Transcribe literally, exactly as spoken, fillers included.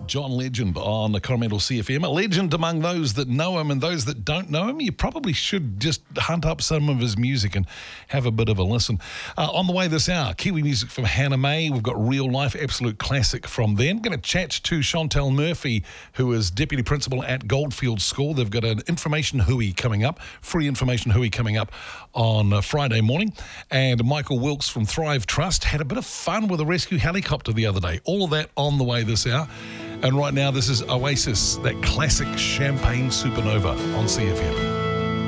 John Legend on the Coromandel C F M. A legend among those that know him and those that don't know him. You probably should just hunt up some of his music and have a bit of a listen. Uh, on the way this hour, Kiwi music from Hannah May. We've got Real Life, absolute classic from them. Going to chat to Chantel Murphy, who is Deputy Principal at Goldfields School. They've got an information hui coming up, free information hui coming up on uh, Friday morning. And Michael Wilkes from Thrive Trust had a bit of fun with a rescue helicopter the other day. All of that on the way this hour. And right now, this is Oasis, that classic Champagne Supernova on C F M.